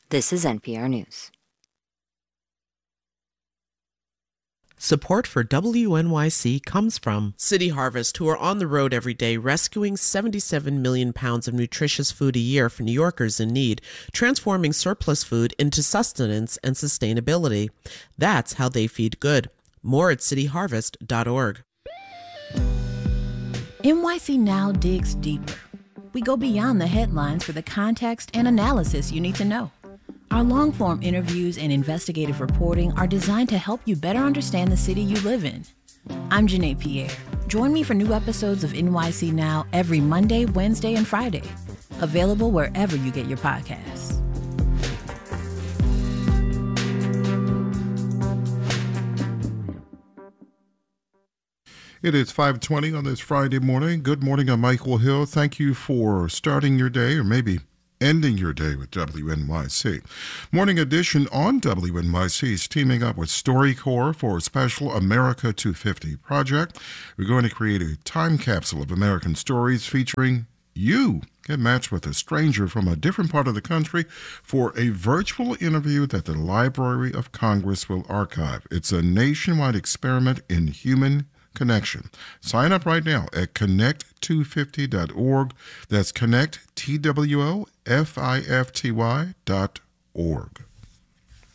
This is NPR News. Support for WNYC comes from City Harvest, who are on the road every day rescuing 77 million pounds of nutritious food a year for New Yorkers in need, transforming surplus food into sustenance and sustainability. That's how they feed good. More at cityharvest.org. NYC Now digs deeper. We go beyond the headlines for the context and analysis you need to know. Our long-form interviews and investigative reporting are designed to help you better understand the city you live in. I'm Janae Pierre. Join me for new episodes of NYC Now every Monday, Wednesday, and Friday. Available wherever you get your podcasts. It is 5:20 on this Friday morning. Good morning, I'm Michael Hill. Thank you for starting your day, or maybe ending your day, with WNYC. Morning Edition on WNYC is teaming up with StoryCorps for a special America 250 project. We're going to create a time capsule of American stories featuring you. Get matched with a stranger from a different part of the country for a virtual interview that the Library of Congress will archive. It's a nationwide experiment in human connection. Sign up right now at connect250.org. That's connect, TWOFIFTY.org.